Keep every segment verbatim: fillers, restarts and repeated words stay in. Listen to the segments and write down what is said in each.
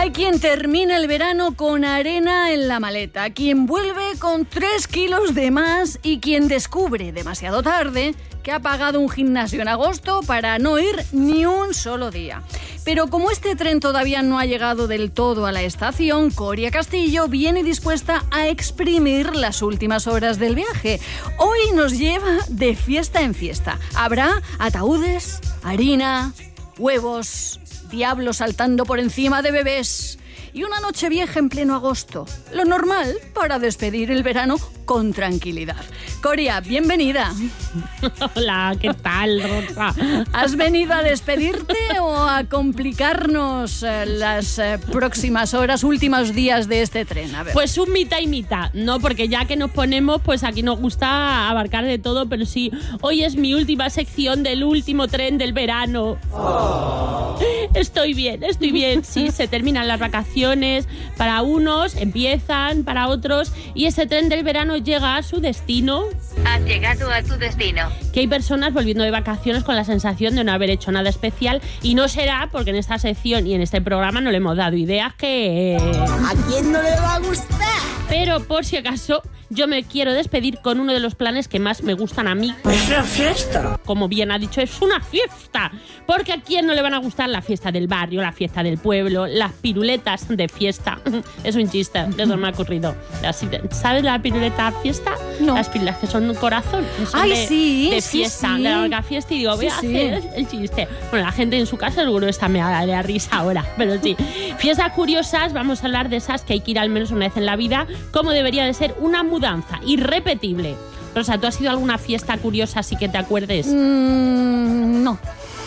Hay quien termina el verano con arena en la maleta, quien vuelve con tres kilos de más y quien descubre demasiado tarde que ha pagado un gimnasio en agosto para no ir ni un solo día. Pero como este tren todavía no ha llegado del todo a la estación, Coria Castillo viene dispuesta a exprimir las últimas horas del viaje. Hoy nos lleva de fiesta en fiesta. Habrá ataúdes, harina, huevos, diablos saltando por encima de bebés y una noche vieja en pleno agosto. Lo normal para despedir el verano con tranquilidad. Coria, bienvenida. Hola, ¿qué tal, Rosa? ¿Has venido a despedirte o a complicarnos eh, las eh, próximas horas, últimos días de este tren? A ver. Pues un mitad y mitad, ¿no? Porque ya que nos ponemos, pues aquí nos gusta abarcar de todo, pero sí, hoy es mi última sección del último tren del verano. Oh. Estoy bien, estoy bien. Sí, se terminan las vacaciones. Para unos empiezan, para otros, y ese tren del verano llega a su destino. Has llegado a tu destino. Que hay personas volviendo de vacaciones con la sensación de no haber hecho nada especial, y no será porque en esta sección y en este programa no le hemos dado ideas que... ¿A quién no le va a gustar? Pero por si acaso, yo me quiero despedir con uno de los planes que más me gustan a mí. ¡Es una fiesta! Como bien ha dicho, es una fiesta. Porque a quién no le van a gustar la fiesta del barrio, la fiesta del pueblo, las piruletas de fiesta. Es un chiste, eso me ha ocurrido. ¿Sabes la piruleta fiesta? No. Las piruletas que son un corazón. Que son Ay, de, sí, de sí, fiesta, sí. de la larga fiesta. Y digo, voy Sí, a sí. hacer el chiste. Bueno, la gente en su casa seguro está me da risa ahora. Pero sí. Fiestas curiosas, vamos a hablar de esas que hay que ir al menos una vez en la vida, como debería de ser una mudanza irrepetible. Rosa, ¿tú has ido a alguna fiesta curiosa así que te acuerdes? Mm, no.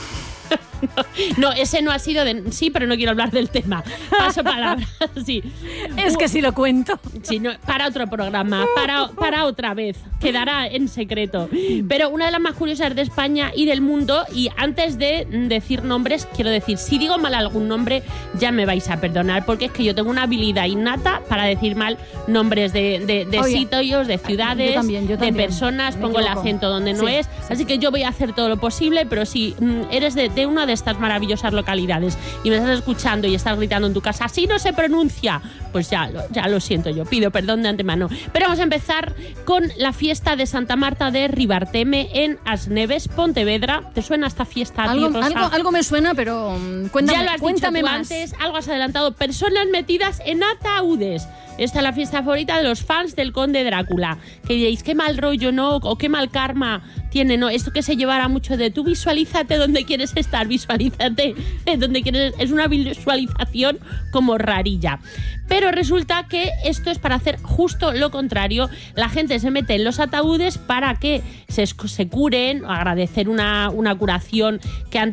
No, ese no ha sido de... Sí, pero no quiero hablar del tema. Paso palabra, sí. Es que si lo cuento. Sí, no, para otro programa, para, para otra vez. Quedará en secreto. Pero una de las más curiosas de España y del mundo, y antes de decir nombres, quiero decir, si digo mal algún nombre, ya me vais a perdonar, porque es que yo tengo una habilidad innata para decir mal nombres de, de, de Oye, sitios, de ciudades, yo también, yo de también. personas, Me pongo el equivoco. acento donde no Sí, es. sí. Así que yo voy a hacer todo lo posible, pero si mm, eres de, de una de estas maravillosas localidades y me estás escuchando y estás gritando en tu casa, así no se pronuncia, pues ya lo, ya lo siento, yo pido perdón de antemano. Pero vamos a empezar con la fiesta de Santa Marta de Ribarteme en Asneves, Pontevedra. ¿Te suena esta fiesta a ti, Algo, Rosa? algo, algo me suena, pero mm, cuéntame, Ya lo has cuéntame dicho tú más. antes, algo has adelantado. Personas metidas en ataúdes. Esta es la fiesta favorita de los fans del Conde Drácula. Que diréis, qué mal rollo, ¿no? O qué mal karma tiene, ¿no? Esto que se llevará mucho de tú visualízate donde quieres estar, visualízate donde quieres. Es una visualización como rarilla. Pero resulta que esto es para hacer justo lo contrario. La gente se mete en los ataúdes para que se, se curen, agradecer una, una curación que han